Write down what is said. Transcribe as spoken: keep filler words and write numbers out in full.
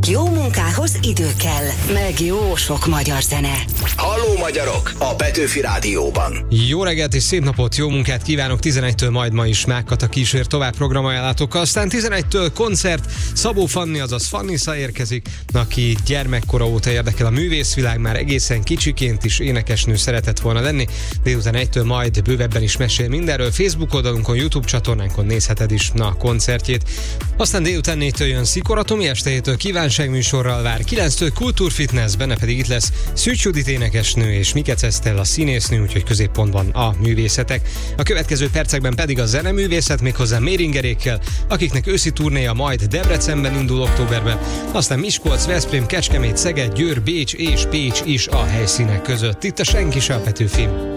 Jó munkához idő kell, meg jó sok magyar zene. Halló magyarok! A Petőfi Rádióban. Jó reggelt és szép napot, jó munkát kívánok! tizenegytől majd ma is Mágkata kísér tovább programajánlátokkal. Aztán tizenegytől koncert, Szabó Fanni, azaz Fannisza érkezik, aki gyermekkora óta érdekel a művészvilág, már egészen kicsiként is énekesnő szeretett volna lenni. Délután egytől majd bővebben is mesél mindenről. Facebook oldalunkon, YouTube csatornánkon nézheted is a koncertjét. Aztán délután négytől jön Szikora Tomi, este héttől kívánságműsorral vár, kilenctől Kultúrfitness, benne pedig itt lesz Szűcs Judit énekesnő és Mikec Esztella színésznő, úgyhogy középpontban a művészetek. A következő percekben pedig a zeneművészet, méghozzá Méringerékkel, akiknek őszi turnéja majd Debrecenben indul októberben, aztán Miskolc, Veszprém, Kecskemét, Szeged, Győr, Bécs és Pécs is a helyszínek között. Itt a Senki se a Petőfi.